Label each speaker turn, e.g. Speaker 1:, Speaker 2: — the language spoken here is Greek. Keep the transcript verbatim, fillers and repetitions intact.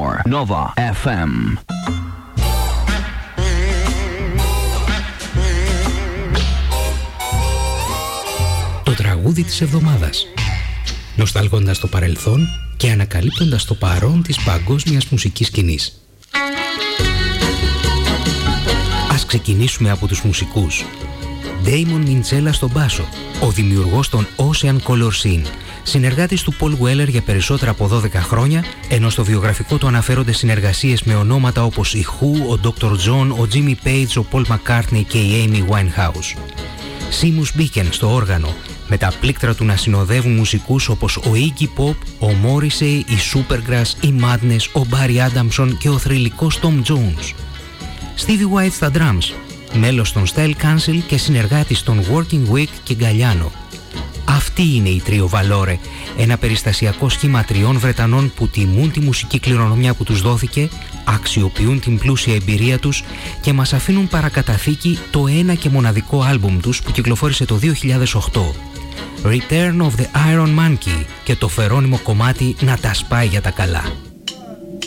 Speaker 1: four Nova εφ εμ.
Speaker 2: Το τραγούδι της εβδομάδας. Νοσταλγώντας το παρελθόν και ανακαλύπτοντας το παρόν της παγκόσμιας μουσικής σκηνής. Ας ξεκινήσουμε από τους μουσικούς. Damon Minchella στον μπάσο, ο δημιουργός των Ocean Color Scene, συνεργάτης του Paul Weller για περισσότερα από δώδεκα χρόνια, ενώ στο βιογραφικό του αναφέρονται συνεργασίες με ονόματα όπως η Who, ο ντόκτορ John, ο Jimmy Page, ο Paul McCartney και η Amy Winehouse. Seamus Beacon στο όργανο, με τα πλήκτρα του να συνοδεύουν μουσικούς όπως ο Iggy Pop, ο Morrissey, η Supergrass, η Madness, ο Barry Adamson και ο θρυλικός Tom Jones. Stevie White στα drums, μέλος των Style Council και συνεργάτης των Working Week και Galliano. Αυτή είναι η Trio Valore, ένα περιστασιακό σχήμα τριών Βρετανών που τιμούν τη μουσική κληρονομιά που τους δόθηκε, αξιοποιούν την πλούσια εμπειρία τους και μας αφήνουν παρακαταθήκη το ένα και μοναδικό άλμπουμ τους που κυκλοφόρησε το δύο χιλιάδες οκτώ. Return of the Iron Monkey και το φερώνυμο κομμάτι «Να τα σπάει για τα καλά».